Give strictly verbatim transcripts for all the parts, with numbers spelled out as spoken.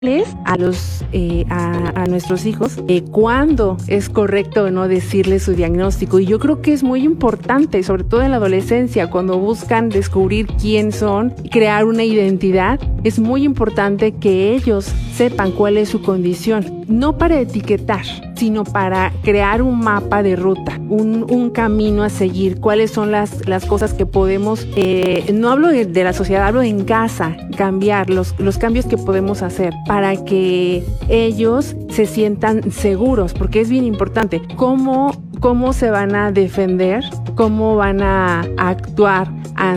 a los eh, a, a nuestros hijos eh, cuándo es correcto o no decirles su diagnóstico, y yo creo que es muy importante, sobre todo en la adolescencia, cuando buscan descubrir quién son, crear una identidad. Es muy importante que ellos sepan cuál es su condición, no para etiquetar, sino para crear un mapa de ruta, un, un camino a seguir, cuáles son las, las cosas que podemos, eh, no hablo de, de la sociedad, hablo en casa, cambiar, los, los cambios que podemos hacer para que ellos se sientan seguros, porque es bien importante cómo, cómo se van a defender, cómo van a actuar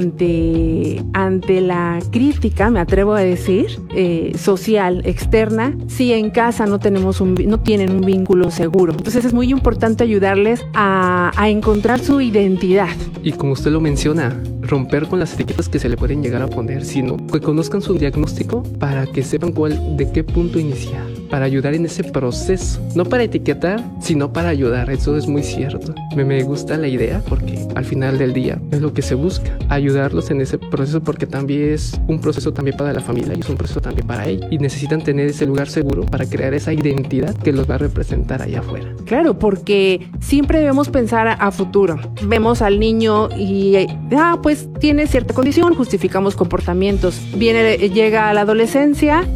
ante, ante la crítica, me atrevo a decir, eh, social, externa, si en casa no tenemos un, no tienen un vínculo seguro. Entonces es muy importante ayudarles a, a encontrar su identidad. Y como usted lo menciona, romper con las etiquetas que se le pueden llegar a poner, sino que conozcan su diagnóstico para que sepan cuál, de qué punto iniciar, para ayudar en ese proceso, no para etiquetar, sino para ayudar. Eso es muy cierto. Me, me gusta la idea porque al final del día es lo que se busca, ayudarlos en ese proceso, porque también es un proceso también para la familia y es un proceso también para ellos, y necesitan tener ese lugar seguro para crear esa identidad que los va a representar allá afuera. Claro, porque siempre debemos pensar a, a futuro. Vemos al niño y, ah, pues tiene cierta condición, justificamos comportamientos. Viene, llega a la adolescencia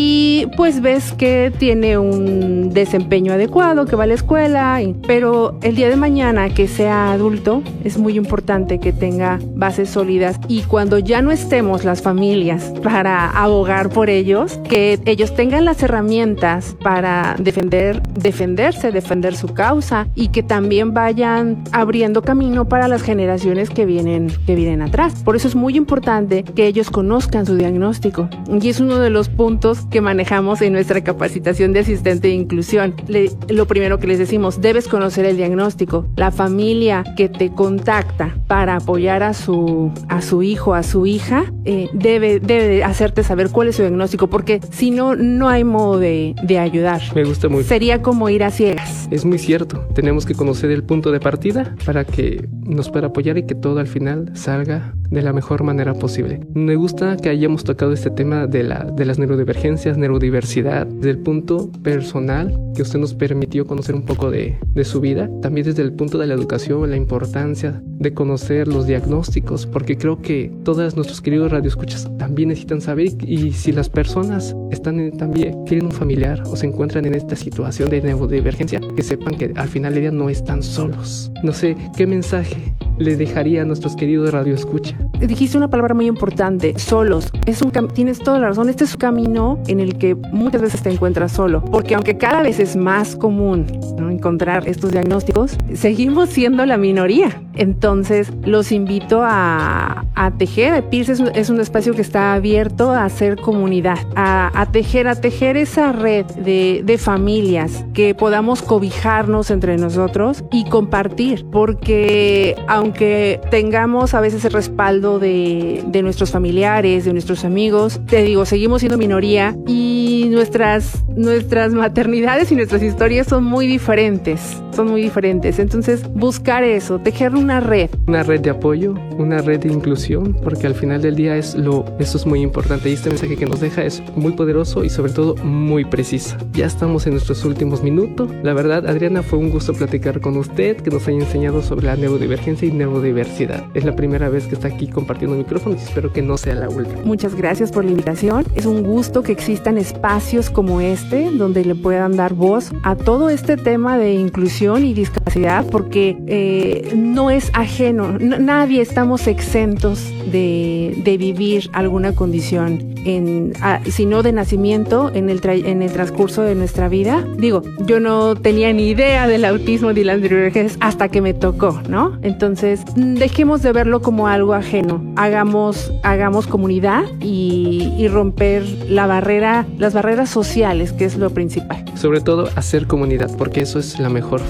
y pues ves que tiene un desempeño adecuado, que va a la escuela, y, pero el día de mañana que sea adulto es muy importante que tenga bases sólidas, y cuando ya no estemos las familias para abogar por ellos, que ellos tengan las herramientas para defender, defenderse, defender su causa, y que también vayan abriendo camino para las generaciones que vienen, que vienen atrás. Por eso es muy importante que ellos conozcan su diagnóstico, y es uno de los puntos que manejamos en nuestra capacitación de asistente de inclusión. Le, lo primero que les decimos, debes conocer el diagnóstico. La familia que te contacta para apoyar a su, a su hijo, a su hija, eh, debe, debe hacerte saber cuál es su diagnóstico, porque si no, no hay modo de, de ayudar. Me gusta mucho. Sería como ir a ciegas. Es muy cierto. Tenemos que conocer el punto de partida para que nos pueda apoyar y que todo al final salga de la mejor manera posible. Me gusta que hayamos tocado este tema de, la, de las neurodivergencias, neurodiversidad, desde el punto personal, que usted nos permitió conocer un poco de, de su vida, también desde el punto de la educación, la importancia de conocer los diagnósticos, porque creo que todos nuestros queridos radioescuchas también necesitan saber, y si las personas están en, también tienen un familiar o se encuentran en esta situación de neurodivergencia, que sepan que al final del día no están solos. No sé, ¿qué mensaje le dejaría a nuestros queridos radioescuchas? Dijiste una palabra muy importante, solos. Es un cam- tienes toda la razón, este es un camino en el que muchas veces te encuentras solo, porque aunque cada vez es más común, ¿no?, encontrar estos diagnósticos, seguimos siendo la minoría. Entonces los invito a, a tejer. P I R S es un, es un espacio que está abierto a hacer comunidad, a, a tejer, a tejer esa red de, de familias, que podamos cobijarnos entre nosotros y compartir, porque aunque tengamos a veces el respaldo de, de nuestros familiares, de nuestros amigos, te digo, seguimos siendo minoría, y nuestras, nuestras maternidades y nuestras historias son muy diferentes, son muy diferentes. Entonces buscar eso, tejer una red. Una red de apoyo, una red de inclusión, porque al final del día es lo, eso es muy importante, y este mensaje que nos deja es muy poderoso y sobre todo muy preciso. Ya estamos en nuestros últimos minutos. La verdad, Adriana, fue un gusto platicar con usted, que nos haya enseñado sobre la neurodivergencia y neurodiversidad. Es la primera vez que está aquí compartiendo micrófonos y espero que no sea la última. Muchas gracias por la invitación. Es un gusto que existan espacios como este, donde le puedan dar voz a todo este tema de inclusión y discapacidad, porque eh, no es ajeno. N- nadie estamos exentos de, de vivir alguna condición, en, a, sino de nacimiento, en el, tra- en el transcurso de nuestra vida. Digo, yo no tenía ni idea del autismo ni las neurodivergencias hasta que me tocó, ¿no? Entonces, dejemos de verlo como algo ajeno. Hagamos, hagamos comunidad y, y romper la barrera, las barreras sociales, que es lo principal. Sobre todo, hacer comunidad, porque eso es la mejor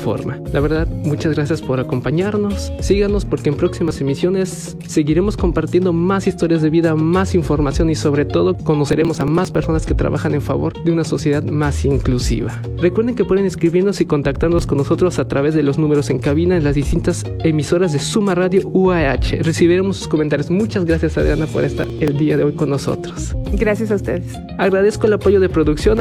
forma. La verdad, muchas gracias por acompañarnos. Síganos porque en próximas emisiones seguiremos compartiendo más historias de vida, más información y sobre todo conoceremos a más personas que trabajan en favor de una sociedad más inclusiva. Recuerden que pueden escribirnos y contactarnos con nosotros a través de los números en cabina en las distintas emisoras de Suma Radio U A H. Recibiremos sus comentarios. Muchas gracias, Adriana, por estar el día de hoy con nosotros. Gracias a ustedes. Agradezco el apoyo de producción